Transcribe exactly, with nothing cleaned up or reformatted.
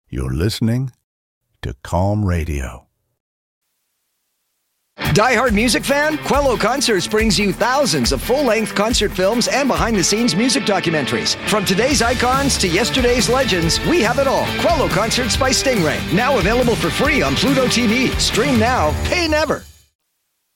You're listening to Calm Radio. Die Hard music fan? Quello Concerts brings you thousands of full-length concert films and behind-the-scenes music documentaries. From today's icons to yesterday's legends, we have it all. Quello Concerts by Stingray. Now available for free on Pluto T V. Stream now, pay never.